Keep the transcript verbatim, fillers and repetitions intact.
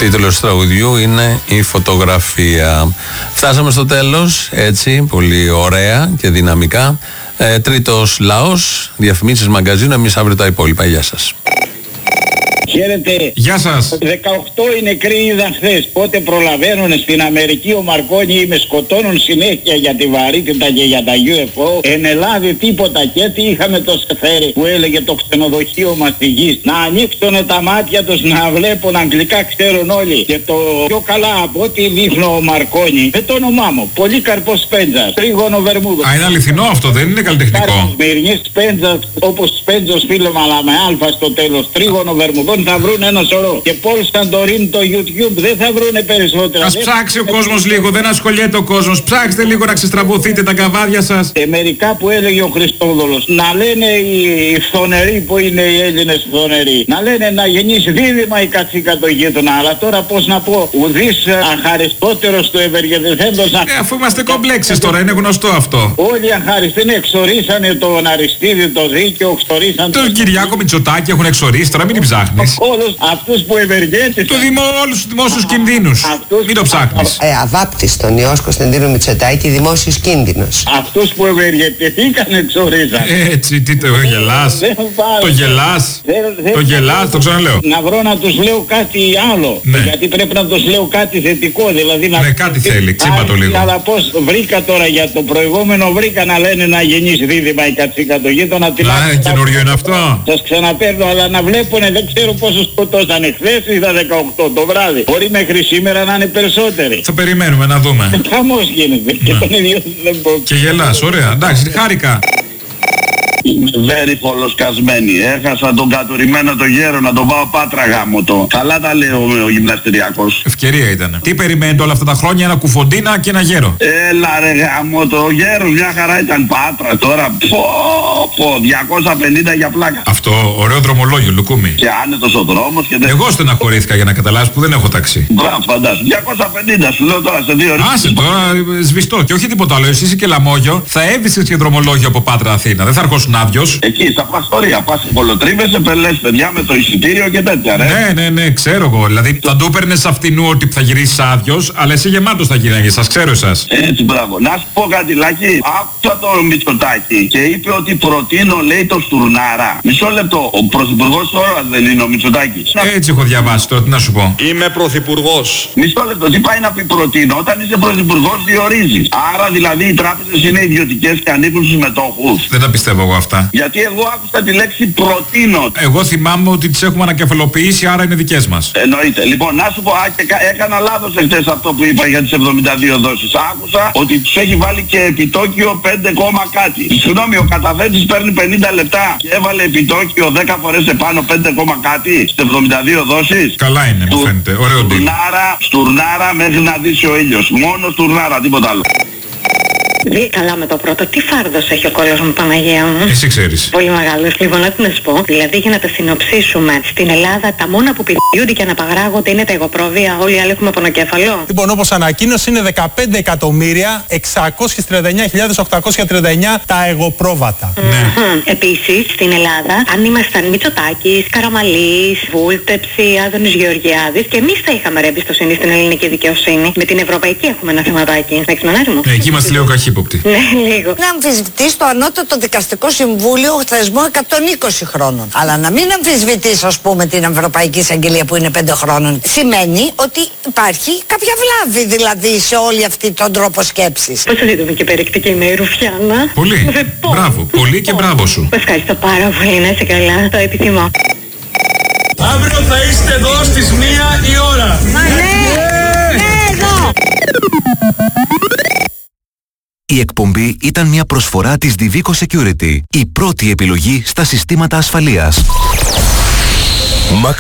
Τίτλος του τραγουδιού είναι η φωτογραφία. Φτάσαμε στο τέλος, έτσι, πολύ ωραία και δυναμικά. Ε, τρίτος λαός, διαφημίσεις μαγκαζίνου, εμείς αύριο τα υπόλοιπα. Γεια σας. Χαίρετε. Γεια σας. δεκαοκτώ οι νεκροί είδα χθες. Πότε προλαβαίνουν στην Αμερική ο Μαρκόνι με σκοτώνουν συνέχεια για τη βαρύτητα και για τα γιου εφ ο. Εν Ελλάδη τίποτα. Και τι είχαμε το Σεφέρι που έλεγε το ξενοδοχείο μας στη γης. Να ανοίξουν τα μάτια τους να βλέπουν αγγλικά, ξέρουν όλοι. Και το πιο καλά από ό,τι δείχνω ο Μαρκόνι με το όνομά μου. Πολύκαρπος Σπέντζας. Τρίγωνο Βερμούδο. Α, είναι αληθινό αυτό, δεν είναι καλλιτεχνικό. Μυρνής Σπέντζας, όπως Σπέντζος φίλο αλλά με αλφα στο τέλος. Τρίγωνο Βερμούδο. Θα βρουν ένα σωρό. Και Πολ Σαντορίνη το YouTube δεν θα βρούνε περισσότερα. Ας ψάξει ο κόσμος λίγο, δεν ασχολιέται ο κόσμος. Ψάξτε λίγο να ξεστραβωθείτε τα καβάδια σας. Ε, μερικά που έλεγε ο Χριστόδουλος. Να λένε οι φθονεροί που είναι οι Έλληνες φθονεροί. Να λένε να γεννήσει δίδυμα η κατσίκα το γείτονα. Αλλά τώρα πώς να πω, ουδής αχαριστότερος του ευεργετηθέντος. Ε, αφού είμαστε κομπλέξεις τώρα, είναι γνωστό αυτό. Όλοι αχαριστοί εξορίσανε τον Αριστίδη, το δίκαιο, εξορίσανε τον Κυριάκο Μητσοτάκη έχουν εξορίσει, τώρα μην την ψάχνεις. Όλους αυτούς που ευεργέτησαν. Το δημο, όλους τους δημόσιους κινδύνους. Αυτούς, μην το ψάχνεις. Ε, αβάπτιστον Ιός Κωνσταντίνου Μητσοτάκη, δημόσιος κίνδυνος. Αυτούς που ευεργετηθήκαν εξορίσαν. Έτσι, τι το γελάς. Το γελάς. Δεν, το γελάς, το ξαναλέω. Να βρω να τους λέω κάτι άλλο. Ναι. Γιατί πρέπει να τους λέω κάτι θετικό. Δηλαδή να... Ναι, κάτι θέλει, ξύπα το λίγο. Αλλά πώς βρήκα τώρα για το προηγούμενο, βρήκα να λένε να γεννήσει δίδυμα η κατσίκα το γείτονα. Α, καινούριο είναι αυτό. Σας ξαναπαίρνω, αλλά να βλέπουνε, δεν ξέρω πόσο σκοτώσανε. Χθες είδα δεκαοκτώ το βράδυ. Μπορεί μέχρι σήμερα να είναι περισσότεροι. Θα περιμένουμε να δούμε. Χαμός γίνεται. Και τον ίδιο δεν μπορώ. Και γελάς, ωραία. Εντάξει, χάρηκα. Very φολοσκασμένη. Έχασα τον κατουρημένο το γέρο να τον πάω Πάτρα γάμο το. Καλά τα λέει ο, ο γυμναστηριακός. Ευκαιρία ήταν. Τι περιμένετε όλα αυτά τα χρόνια, ένα κουφοντίνα και ένα γέρο. Έλα ρε γάμο το γέρο, μια χαρά ήταν Πάτρα τώρα. Πω πω, διακόσια πενήντα για πλάκα. Αυτό, ωραίο δρομολόγιο, Λουκούμι. Και άνετος ο δρόμος και δεν... Εγώ στεναχωρήθηκα για να καταλάβεις που δεν έχω ταξί. Μπράβο, φαντάσου. διακόσια πενήντα σου λέω τώρα σε δύο ώρες. Άσε τώρα, σβηστό. Και όχι τίποτα άλλο. Εσύ είσαι και λαμόγιο. Θα έβησες και δρομολόγιο από Πάτρα Αθήνα. Δεν θα αρχόσουν άδειος. Εκεί στα πραστορία πας κολοτρίβεσαι, πελές παιδιά με το εισιτήριο και τέτοια ρε. Ναι, ναι, ναι, ξέρω εγώ. Δηλαδή θα του έπαιρνες αυτινού ότι θα γυρίσεις άδειος, αλλά εσύ γεμάτος θα γυρνάγες. Σας ξέρω εσάς. Έτσι, μπράβο. Να σου πω κάτι, Λάκη. Άκουσα το Μητσοτάκη και είπε ότι προτείνω, λέει, το Στουρνάρα. Μισό λεπτό. Ο πρωθυπουργός τώρα δεν είναι ο Μητσοτάκης. Έτσι έχω διαβάσει τώρα, τι να σου πω. Είμαι πρωθυπουργός. Μισό λεπτό. Τι πάει να πει προτείνω? Όταν είσαι πρωθυπουργός διορίζεις. Άρα δηλαδή οι τράπεζες είναι ιδιωτικές και ανήκουν στους μετόχους. Δεν τα πιστεύω εγώ αυτά. Γιατί εγώ άκουσα τη λέξη προτείνω. Εγώ θυμάμαι ότι τις έχουμε ανακεφαλοποιήσει, άρα είναι δικές μας. Εννοείται. Λοιπόν, να σου πω, α, και έκανα λάθος εχθές αυτό που είπα για τις εβδομήντα δύο δόσεις. Άκουσα ότι τους έχει βάλει και επιτόκιο πέντε κόμμα κάτι. Συγγνώμη, ο καταθέτης παίρνει πενήντα λεπτά και έβαλε επιτόκιο δέκα φορές επάνω πέντε κόμμα κάτι στις εβδομήντα δύο δόσεις. Καλά είναι, μου φαίνεται. Ωραίο τύπο. Στουρνάρα, στουρνάρα μέχρι να δύσει ο ήλιος. Μόνο στουρνάρα, τίποτα άλλο. Δει καλά με το πρώτο. Τι φάρδος έχει ο κόλλος μου, Παναγία μου. Εσύ ξέρεις. Πολύ μεγάλος. Λοιπόν, να τι να σου πω. Δηλαδή, για να τα συνοψίσουμε, στην Ελλάδα τα μόνα που πηδιούνται και αναπαγράγονται είναι τα εγωπρόβια. Όλοι οι άλλοι έχουμε πονοκέφαλο. Λοιπόν, όπως ανακοίνωσε, είναι δεκαπέντε εκατομμύρια εξακόσιες τριάντα εννιά χιλιάδες οκτακόσια τριάντα εννιά τα εγωπρόβατα. Ναι. Mm-hmm. Επίσης, στην Ελλάδα, αν ήμασταν Μητσοτάκης, Καραμαλής, Βούλτεψη, Άδωνης Γεωργιάδης, και εμείς θα είχαμε ρε εμπιστοσύνη στην ελληνική δικαιοσύνη. Με την ευρωπαϊκή έχουμε ένα θεματάκι. Έχεις μανάρι μου. Ναι, εκεί είμαστε λίγο καχύποπτοι. Ναι, λίγο. Να αμφισβητείς το ανώτατο δικαστικό συμβούλιο θεσμό εκατόν είκοσι χρόνων. Αλλά να μην αμφισβητείς, ας πούμε, την Ευρωπαϊκή Εισαγγελία που είναι πέντε χρόνων. Σημαίνει ότι υπάρχει κάποια βλάβη δηλαδή σε όλη αυτή τον τρόπο σκέψης. Πόσο σύντομη και περιεκτική είμαι η Ρουφιάνα. Πολύ. Μπράβο. Πολύ και μπράβο σου. Ευχαριστώ πάρα πολύ. Να είσαι καλά. Το επιθυμώ. Αύριο θα είστε εδώ στις μία η ώρα. Μα ναι! Ναι, εδώ! Η εκπομπή ήταν μια προσφορά της Divico Security, η πρώτη επιλογή στα συστήματα ασφαλείας.